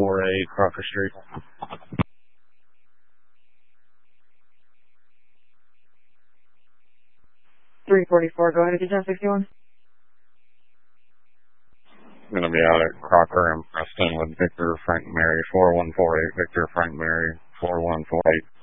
Crocker Street. 344, go ahead and get 1061. I'm going to be out at Crocker and Preston with Victor Frank Mary, 4148, Victor Frank Mary, 4148.